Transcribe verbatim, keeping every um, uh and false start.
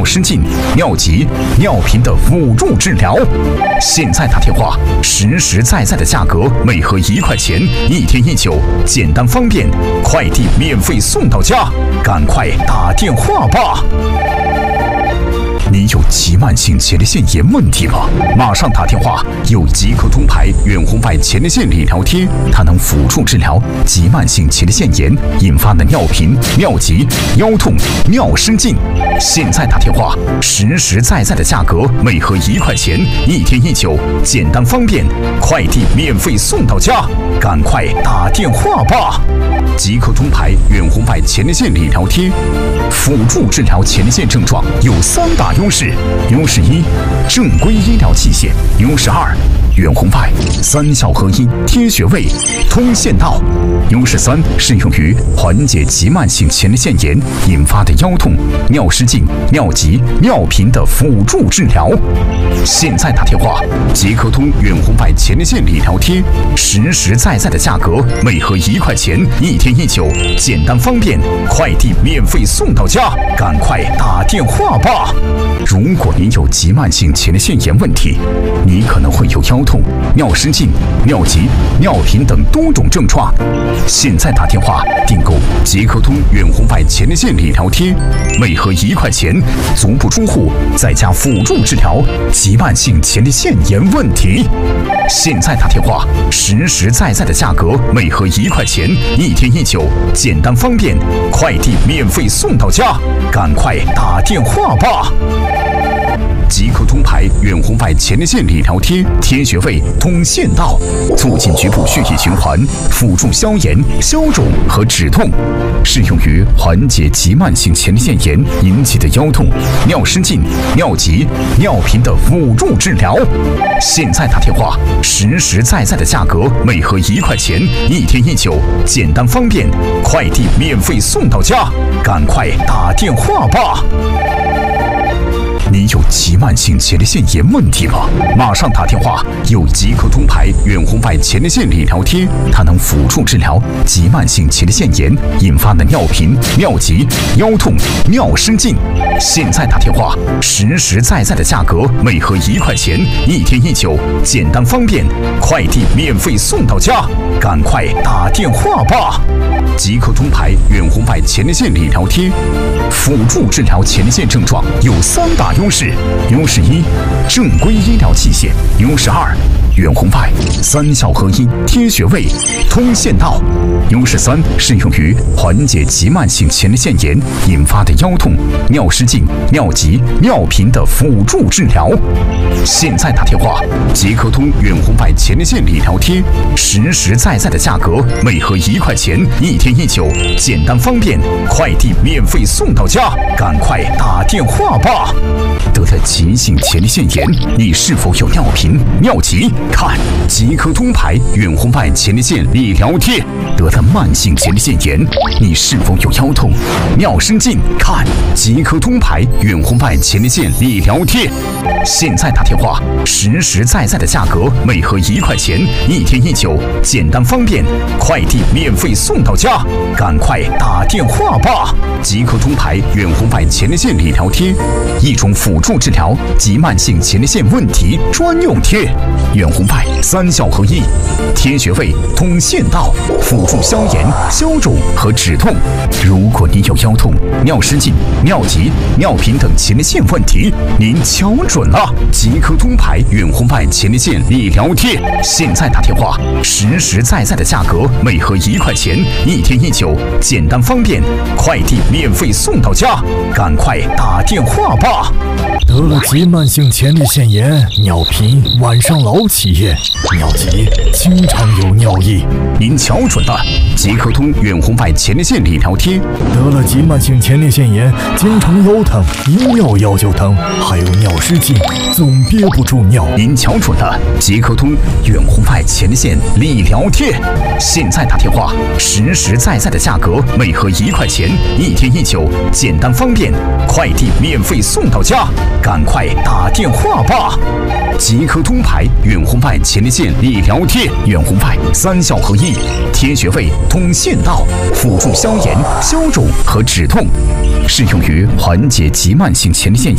失禁、尿急、尿频的辅助治疗。现在打电话，实实在在的价格，每盒一块钱，一天一酒，简单方便，快递免费送到家，赶快打电话吧！你有急慢性前列腺炎问题吗？马上打电话！有即刻通牌远红外前列腺理疗贴，它能辅助治疗急慢性前列腺炎引发的尿频、尿急、腰痛、尿失禁。现在打电话，实实在在的价格，每盒一块钱，一天一酒，简单方便，快递免费送到家，赶快打电话吧！即刻通牌远红外前列腺理疗贴，辅助治疗前列腺症状有三大优势：优势一，正规医疗器械；优势二，远红外三效合一，贴穴位，通线道；优势三，适用于缓解急慢性前列腺炎引发的腰痛、尿失禁、尿急、尿频的辅助治疗。现在打电话，即刻通远红外前列腺理疗贴，实实在在的价格，每盒一块钱，一天一酒，简单方便，快递免费送到家，赶快打电话吧！如果您有急慢性前列腺炎问题，你可能会有腰痛、尿失禁、尿急、尿频等多种症状。现在打电话订购即刻通远红外前列腺理疗贴，每盒一块钱，足不出户，在家辅助治疗急慢性前列腺炎问题。现在打电话，实实在在的价格，每盒一块钱，一天一酒，简单方便，快递免费送到家，赶快打电话吧！即刻通牌远红外前列腺理疗贴，贴穴位，通线道，促进局部血液循环，辅助消炎、消肿和止痛，适用于缓解急慢性前列腺炎引起的腰痛、尿失禁、尿急、尿频的辅助治疗。现在打电话，实实在在的价格，每盒一块钱，一天一酒，简单方便，快递免费送到家，赶快打电话吧！你有急慢性前列腺炎问题吗？马上打电话！有即刻通牌远红外前列腺理疗贴，它能辅助治疗急慢性前列腺炎引发的尿频、尿急、腰痛、尿失禁。现在打电话，实实在在的价格，每盒一块钱，一天一酒，简单方便，快递免费送到家，赶快打电话吧！即刻通牌远红外前列腺理疗贴，辅助治疗前列腺症状有三大优势：优势一，正规医疗器械；优势二，远红外三效合一，贴穴位，通线道；优势三，适用于缓解急慢性前列腺炎引发的腰痛、尿失禁、尿急、尿频的辅助治疗。现在打电话，即刻通远红外前列腺理疗贴，实实在在的价格，每盒一块钱，一天一酒，简单方便，快递免费送到家，赶快打电话吧！得了急性前列腺炎，你是否有尿频、尿急？看即刻通牌远红外前列腺理疗贴。得了慢性前列腺炎，你是否有腰痛、尿失禁？看即刻通牌远红外前列腺理疗贴。现在打电话，实实在在的价格，每盒一块钱，一天一酒，简单方便，快递免费送到家，赶快打电话吧！即刻通牌远红外前列腺理疗贴，一种辅助治疗急慢性前列腺问题专用贴，远红外三效合一，贴穴位，通线道，辅助消炎、消肿和止痛。如果你有腰痛、尿失禁、尿急、尿频等前列腺问题，您瞧准了！即刻通牌远红外前列腺理疗贴，现在打电话，实实在在的价格，每盒一块钱，一天一酒，简单方便，快递免费送到家，赶快打电话吧！ 得了急慢性前列腺炎，尿频，晚上老起夜，尿急，经常有尿意。 您瞧准了，即刻通远红外前列腺理疗贴。 得了急慢性前列腺炎，经常腰疼，一尿腰就疼，还有尿失禁，总憋不住尿。 您瞧准了，即刻通远红外前列腺理疗贴。现在打电话，实实在在的价格，每盒一块钱，一天一酒，简单方便，快递免费送到家，赶快打电话吧！即刻通牌远红外前列腺理疗贴，远红外三效合一，贴穴位，通线道，辅助消炎、消肿和止痛，适用于缓解急慢性前列腺炎